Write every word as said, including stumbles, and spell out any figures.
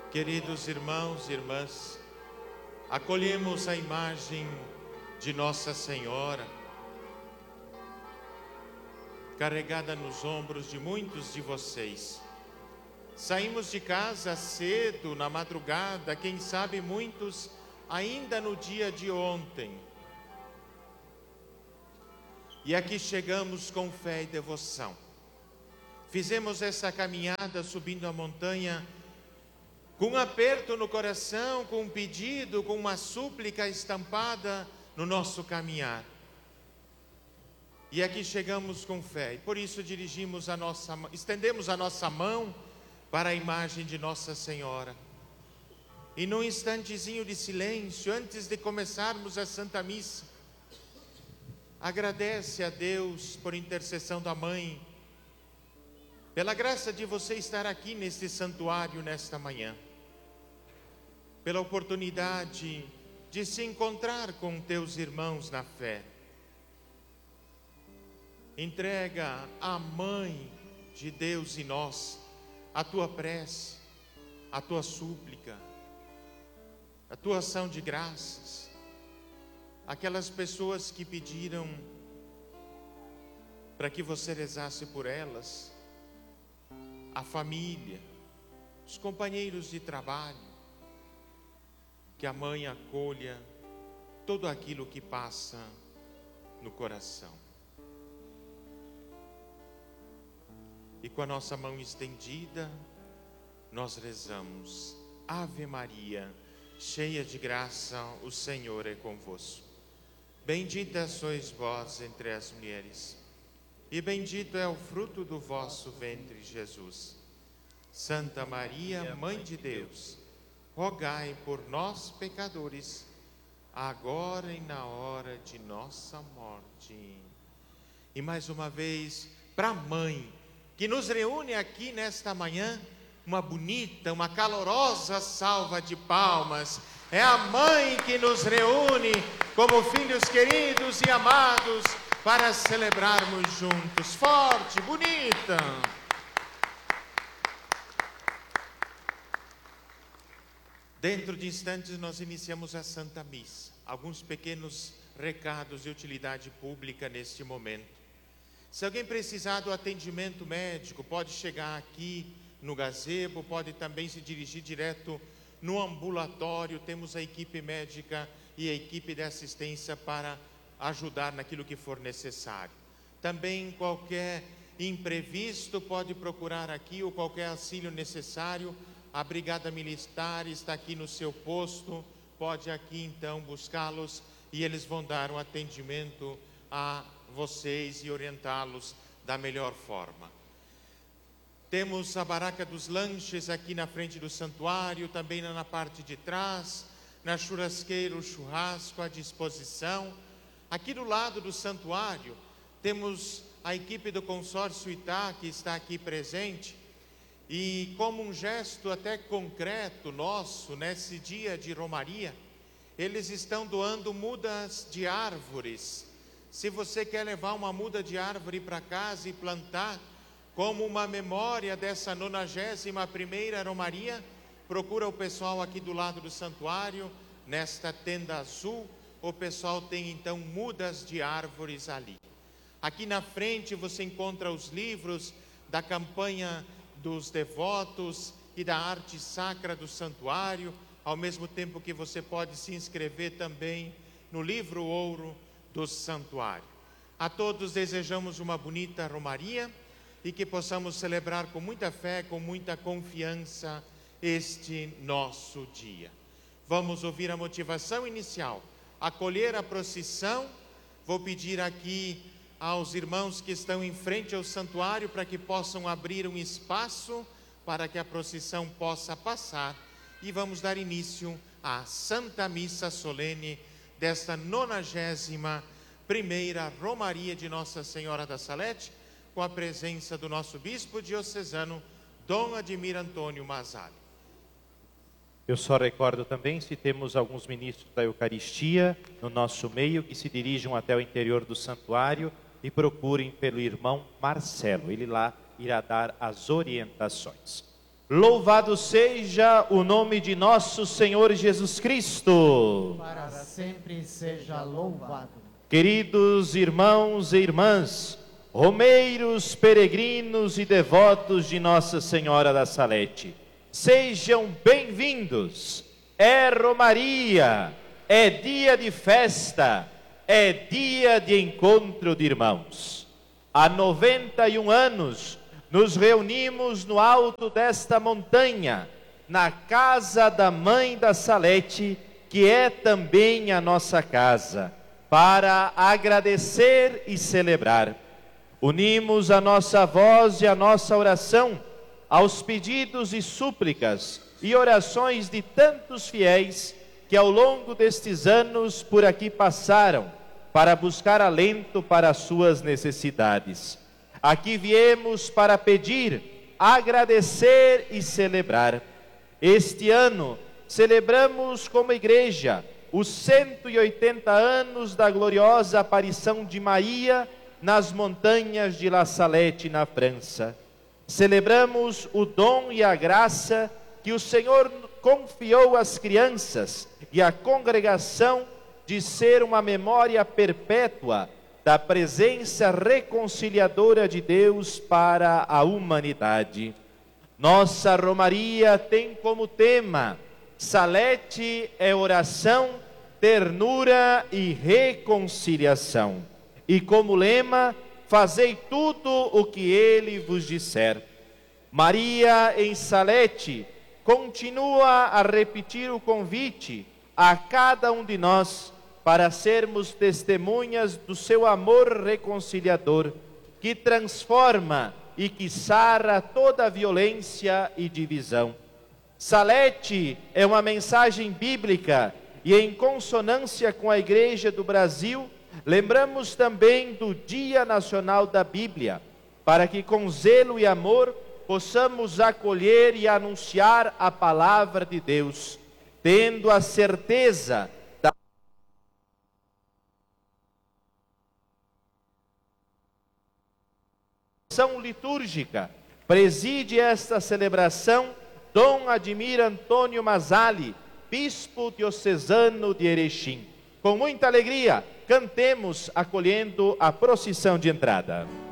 Queridos irmãos e irmãs, acolhemos a imagem de Nossa Senhora, carregada nos ombros de muitos de vocês. Saímos de casa cedo, na madrugada, quem sabe muitos ainda no dia de ontem. E aqui chegamos com fé e devoção. Fizemos essa caminhada subindo a montanha com um aperto no coração, com um pedido, com uma súplica estampada no nosso caminhar. E aqui chegamos com fé, e por isso dirigimos a nossa, estendemos a nossa mão para a imagem de Nossa Senhora. E num instantezinho de silêncio, antes de começarmos a Santa Missa, agradece a Deus por intercessão da Mãe, pela graça de você estar aqui neste santuário nesta manhã, pela oportunidade de se encontrar com teus irmãos na fé. Entrega à Mãe de Deus e nós a tua prece, a tua súplica, a tua ação de graças, aquelas pessoas que pediram para que você rezasse por elas, a família, os companheiros de trabalho, que a Mãe acolha tudo aquilo que passa no coração. E com a nossa mão estendida, nós rezamos: Ave Maria, cheia de graça, o Senhor é convosco. Bendita sois vós entre as mulheres, e bendito é o fruto do vosso ventre, Jesus. Santa Maria, Mãe de Deus, rogai por nós, pecadores, agora e na hora de nossa morte. E mais uma vez, para a Mãe, que nos reúne aqui nesta manhã, uma bonita, uma calorosa salva de palmas. É a Mãe que nos reúne como filhos queridos e amados para celebrarmos juntos. Forte, bonita. Dentro de instantes nós iniciamos a Santa Missa. Alguns pequenos recados de utilidade pública neste momento. Se alguém precisar do atendimento médico, pode chegar aqui no gazebo, pode também se dirigir direto no ambulatório. Temos a equipe médica e a equipe de assistência para ajudar naquilo que for necessário. Também qualquer imprevisto pode procurar aqui, ou qualquer auxílio necessário. A Brigada Militar está aqui no seu posto, pode aqui então buscá-los e eles vão dar um atendimento a vocês e orientá-los da melhor forma. Temos a barraca dos lanches aqui na frente do santuário, também na parte de trás, na churrasqueira o churrasco à disposição. Aqui do lado do santuário temos a equipe do consórcio Itá, que está aqui presente, e como um gesto até concreto nosso, nesse dia de Romaria, eles estão doando mudas de árvores. Se você quer levar uma muda de árvore para casa e plantar, como uma memória dessa nonagésima primeira Romaria, procura o pessoal aqui do lado do santuário, nesta tenda azul. O pessoal tem então mudas de árvores ali. Aqui na frente você encontra os livros da campanha dos devotos e da arte sacra do santuário, ao mesmo tempo que você pode se inscrever também no livro ouro do santuário. A todos desejamos uma bonita Romaria e que possamos celebrar com muita fé, com muita confiança este nosso dia. Vamos ouvir a motivação inicial, acolher a procissão. Vou pedir aqui aos irmãos que estão em frente ao santuário para que possam abrir um espaço para que a procissão possa passar, e vamos dar início à Santa Missa Solene desta nonagésima primeira Romaria de Nossa Senhora da Salete, com a presença do nosso bispo diocesano, Dom Ademir Antônio Mazzali. Eu só recordo também, se temos alguns ministros da Eucaristia no nosso meio, que se dirijam até o interior do santuário e procurem pelo irmão Marcelo. Ele lá irá dar as orientações. Louvado seja o nome de nosso Senhor Jesus Cristo. Para sempre seja louvado. Queridos irmãos e irmãs, romeiros, peregrinos e devotos de Nossa Senhora da Salete, sejam bem-vindos. É romaria, é dia de festa, é dia de encontro de irmãos. Há noventa e um anos, nos reunimos no alto desta montanha, na casa da Mãe da Salete, que é também a nossa casa, para agradecer e celebrar. Unimos a nossa voz e a nossa oração aos pedidos e súplicas e orações de tantos fiéis que ao longo destes anos por aqui passaram, para buscar alento para as suas necessidades. Aqui viemos para pedir, agradecer e celebrar. Este ano celebramos como igreja os cento e oitenta anos da gloriosa aparição de Maria nas montanhas de La Salette, na França. Celebramos o dom e a graça que o Senhor confiou às crianças e à congregação de ser uma memória perpétua da presença reconciliadora de Deus para a humanidade. Nossa romaria tem como tema: Salete é oração, ternura e reconciliação. E como lema: fazei tudo o que ele vos disser. Maria em Salete continua a repetir o convite a cada um de nós para sermos testemunhas do seu amor reconciliador, que transforma e que sara toda a violência e divisão. Salete é uma mensagem bíblica e, em consonância com a Igreja do Brasil, lembramos também do Dia Nacional da Bíblia, para que com zelo e amor possamos acolher e anunciar a palavra de Deus, tendo a certeza da ação litúrgica. Preside esta celebração Dom Admir Antônio Masali, bispo diocesano de Erechim. Com muita alegria, cantemos acolhendo a procissão de entrada.